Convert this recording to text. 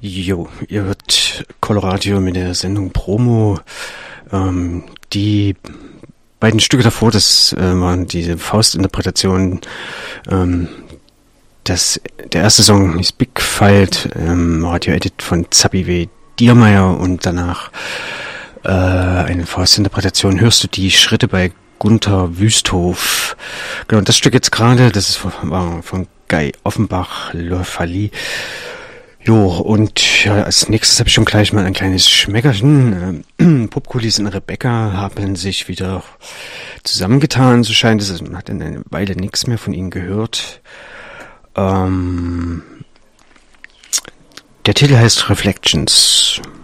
Jo, ihr hört Coloradio mit der Sendung Promo. Die beiden Stücke davor, das waren diese Faustinterpretationen. Der erste Song ist Big Fight, Radio-Edit von Zabi W. Diermeier, und danach eine Faustinterpretation Hörst du die Schritte bei Gunther Wüsthof. Genau, das Stück jetzt gerade, war von Guy Offenbach, Le Fali. Jo, und ja, als nächstes habe ich schon gleich mal ein kleines Schmeckerchen. Popkulis und Rebecca haben sich wieder zusammengetan, so scheint es. Also man hat eine Weile nichts mehr von ihnen gehört. Der Titel heißt Reflections.